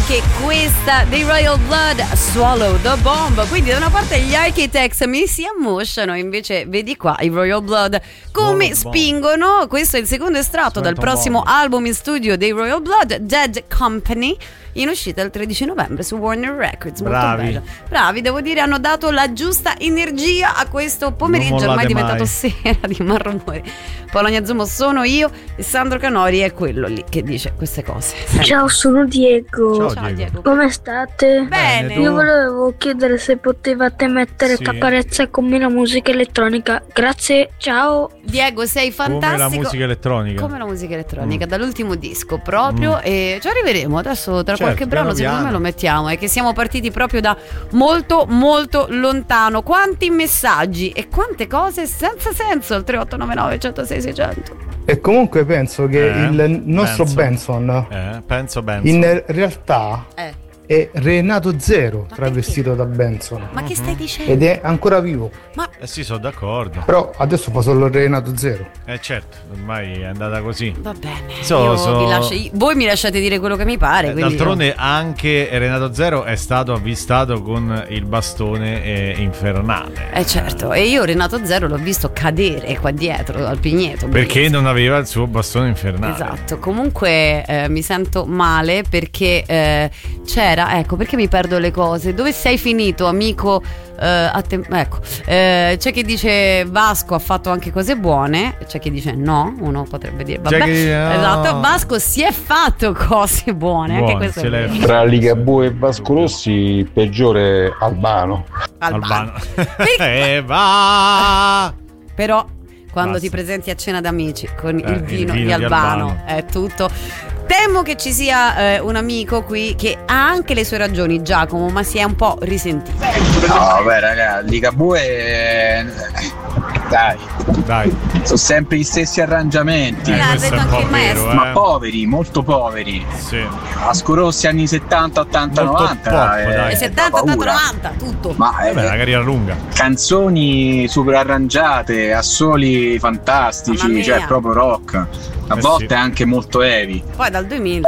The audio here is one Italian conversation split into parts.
anche questa dei Royal Blood, Swallow the Bomb. Quindi da una parte gli Architects mi si ammosciano, invece vedi qua i Royal Blood come spingono. Questo è il secondo estratto dal prossimo album in studio dei Royal Blood, Dead Company, in uscita il 13 novembre su Warner Records. Molto bello. Bravi, devo dire, hanno dato la giusta energia a questo pomeriggio ormai diventato sera di Marromori. Polonia Zumo sono io e Sandro Canori è quello lì che dice queste cose. Ciao, sono Diego. Ciao Diego. Come state? Bene. Io volevo chiedere se potevate mettere Caparezza con me la musica elettronica. Grazie, ciao. Diego, sei fantastico. Come la musica elettronica. Come la musica elettronica, dall'ultimo disco proprio. E ci arriveremo adesso tra qualche brano, secondo me lo mettiamo. È che siamo partiti proprio da molto molto lontano. Quanti messaggi e quante cose senza senso al 3899 106 600. E comunque penso che il nostro Benson in realtà è Renato Zero travestito da Benson. Ma che stai dicendo? Ed è ancora vivo. Ma sì, sono d'accordo. Però adesso fa solo Renato Zero. Certo, ormai è andata così. Va bene. Voi mi lasciate dire quello che mi pare. D'altronde anche Renato Zero è stato avvistato con il bastone infernale. Certo, e io Renato Zero l'ho visto cadere qua dietro al Pigneto. Perché non aveva il suo bastone infernale. Esatto, comunque mi sento male perché c'era, ecco, perché mi perdo le cose. Dove sei finito, amico? C'è chi dice Vasco ha fatto anche cose buone, c'è chi dice no, uno potrebbe dire vabbè, esatto, Vasco si è fatto cose buone, anche questo è tra Ligabue e Vasco Rossi peggiore Albano. Però quando ti presenti a cena d'amici con il vino di Albano è tutto. Temo che ci sia un amico qui che ha anche le sue ragioni, Giacomo, ma si è un po' risentito. No, beh, raga, Ligabue dai. Sono sempre gli stessi arrangiamenti. Vedo anche il maestro. Ma poveri, molto poveri. Sì. Vasco Rossi anni 70, 80, molto 90. E 70, 80, 90, tutto. Ma la carriera lunga. Canzoni super arrangiate, assoli fantastici, cioè proprio rock. A volte anche molto heavy. Poi dal 2000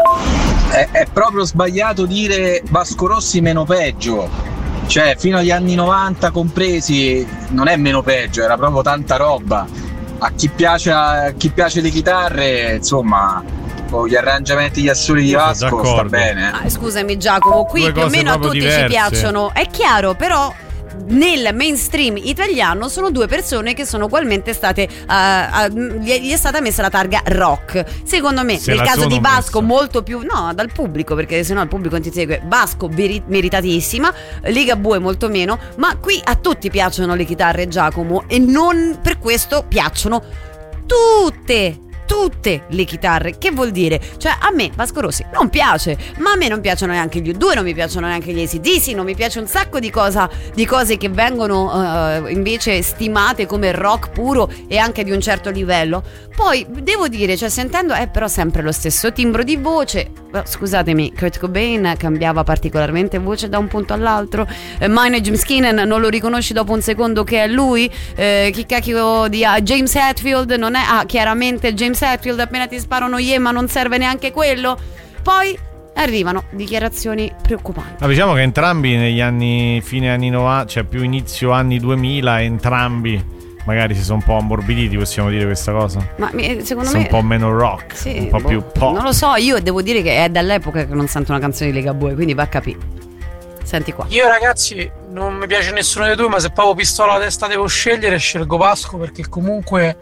è proprio sbagliato dire Vasco Rossi meno peggio. Cioè fino agli anni 90 compresi non è meno peggio, era proprio tanta roba. A chi piace le chitarre, insomma, con gli arrangiamenti, gli assoli di Vasco sta bene. Scusami Giacomo, qui più o meno a tutti ci piacciono, è chiaro, però nel mainstream italiano sono due persone che sono ugualmente state gli è stata messa la targa rock. Secondo me nel caso di Vasco molto più dal pubblico, perché sennò il pubblico non ti segue. Vasco meritatissima, Ligabue molto meno, ma qui a tutti piacciono le chitarre, Giacomo, e non per questo piacciono tutte le chitarre. Che vuol dire? Cioè a me Vasco Rossi non piace, ma a me non piacciono neanche gli U2, non mi piacciono neanche gli AC/DC, non mi piace un sacco di cose che vengono invece stimate come rock puro e anche di un certo livello. Poi devo dire, cioè sentendo è però sempre lo stesso timbro di voce. Scusatemi, Kurt Cobain cambiava particolarmente voce da un punto all'altro. Maynard James Keenan non lo riconosci dopo un secondo che è lui. Chi cacchio di James Hetfield non è chiaramente James Hetfield, appena ti sparano ma non serve neanche quello. Poi arrivano dichiarazioni preoccupanti. Diciamo che entrambi negli anni fine anni 90, cioè più inizio anni 2000, entrambi magari si sono un po' ammorbiditi, possiamo dire questa cosa? Ma secondo me un po' meno rock, un po' più pop. Non lo so, io devo dire che è dall'epoca che non sento una canzone di Ligabue, quindi va a capire. Senti qua. Io ragazzi non mi piace nessuno dei due, ma se proprio pistola alla testa devo scegliere, scelgo Vasco, perché comunque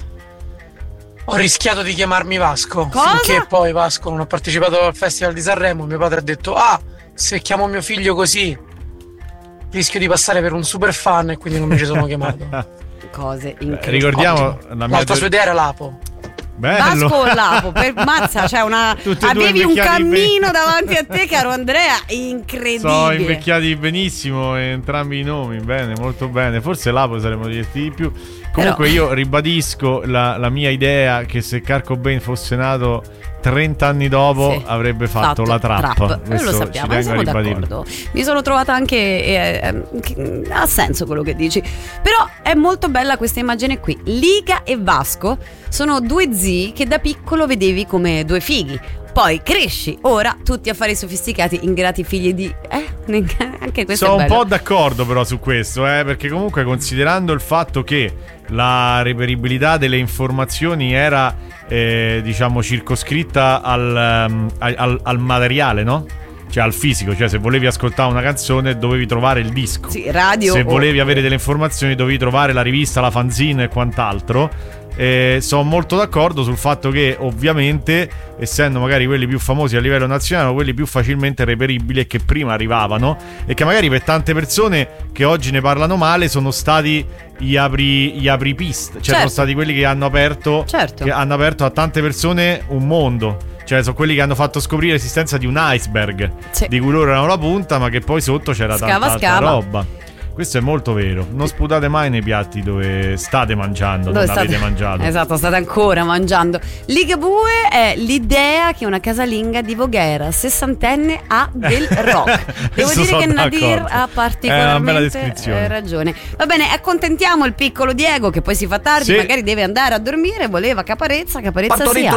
ho rischiato di chiamarmi Vasco. Cosa? Finché poi Vasco non ha partecipato al Festival di Sanremo, mio padre ha detto se chiamo mio figlio così rischio di passare per un super fan, e quindi non mi ci sono chiamato. Cose incredibili. Ricordiamo l'altra sua idea era Lapo. Bello. Vasco o Lapo, per mazza, cioè avevi un cammino davanti a te, caro Andrea, incredibile. Sono invecchiati benissimo entrambi i nomi, bene, molto bene. Forse Lapo saremmo divertiti di più. Comunque io ribadisco la mia idea che se Kurt Cobain fosse nato 30 anni dopo avrebbe fatto la trap. Questo lo sappiamo, siamo d'accordo. Mi sono trovata anche ha senso quello che dici. Però è molto bella questa immagine qui. Liga e Vasco sono due zii che da piccolo vedevi come due fighi. Poi cresci, ora tutti affari sofisticati, ingrati figli di anche questo sono è bello. Un po' d'accordo però su questo, perché comunque considerando il fatto che la reperibilità delle informazioni era diciamo circoscritta al materiale, no? Cioè al fisico, cioè se volevi ascoltare una canzone dovevi trovare il disco, sì, radio, se volevi avere delle informazioni dovevi trovare la rivista, la fanzine e quant'altro. Sono molto d'accordo sul fatto che ovviamente, essendo magari quelli più famosi a livello nazionale, quelli più facilmente reperibili e che prima arrivavano, e che magari per tante persone che oggi ne parlano male sono stati gli apripiste, cioè sono stati quelli che hanno aperto a tante persone un mondo. Cioè sono quelli che hanno fatto scoprire l'esistenza di un iceberg, di cui loro erano la punta, ma che poi sotto c'era tanta roba. Questo è molto vero. Non sputate mai nei piatti dove state mangiando, avete mangiato. Esatto, state ancora mangiando. Ligabue è l'idea che una casalinga di Voghera, sessantenne, ha del rock. Devo dire che Nadir ha particolarmente ragione. Va bene, accontentiamo il piccolo Diego che poi si fa tardi, magari deve andare a dormire, voleva Caparezza sia.